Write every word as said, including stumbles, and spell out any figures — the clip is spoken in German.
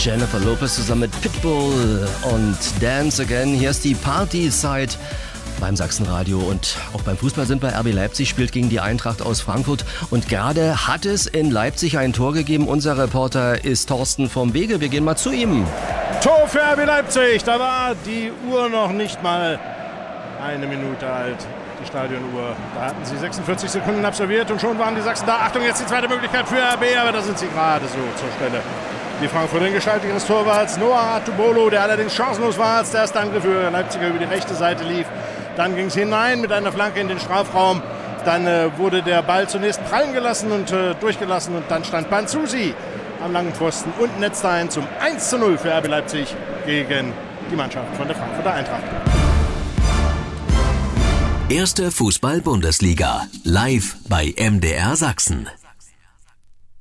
Jennifer Lopez zusammen mit Pitbull und Dance Again. Hier ist die Partyzeit beim Sachsenradio und auch beim Fußball sind wir. R B Leipzig spielt gegen die Eintracht aus Frankfurt und gerade hat es in Leipzig ein Tor gegeben. Unser Reporter ist Thorsten vom Wege. Wir gehen mal zu ihm. Tor für R B Leipzig. Da war die Uhr noch nicht mal eine Minute alt. Die Stadionuhr. Da hatten sie sechsundvierzig Sekunden absolviert und schon waren die Sachsen da. Achtung, jetzt die zweite Möglichkeit für R B, aber da sind sie gerade so zur Stelle. Die Frankfurter in Gestalt ihres Torwarts Noah Atubolo, der allerdings chancenlos war, als der erste Angriff für Leipziger über die rechte Seite lief. Dann ging es hinein mit einer Flanke in den Strafraum. Dann äh, wurde der Ball zunächst prallen gelassen und äh, durchgelassen und dann stand Banzusi am langen Pfosten und netzte ein zum eins zu null für R B Leipzig gegen die Mannschaft von der Frankfurter Eintracht. Erste Fußball-Bundesliga, live bei M D R Sachsen.